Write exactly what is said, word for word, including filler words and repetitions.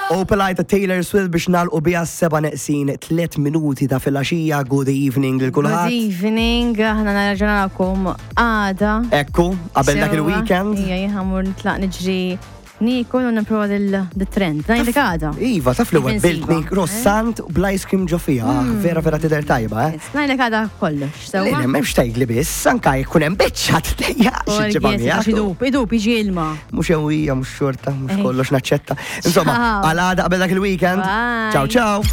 Opalite Taylor Swift biex nalqu bija seba' neqsin tliet minuti ta' filgħaxija. Good evening lil kulħadd. Good evening, aħna narġanakom għada. Ekku, qabel dak il-weekend. Ija, jħamur nitlaq niġri nikol u niprofa dil-trend. Najlek għada. Iva, taf li għed biltni croissant u bl-ice cream ġofija. Vera, vera tider tajba, eh? Najlek għada kollox. Lejna, memx tajgli bis, anka jkun hemm biċċat tejja. Idub, idub, iġi ilma. Mux jewija, mux xorta, mux kollox naċċetta. Insomma, għal-għada qabel dak il-weekend. Ciao, ciao.